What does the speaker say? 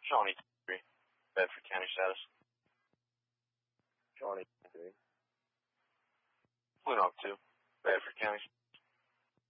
Shawnee 3, Bedford County status. Shawnee 3. Blue Knock 2, Bedford County.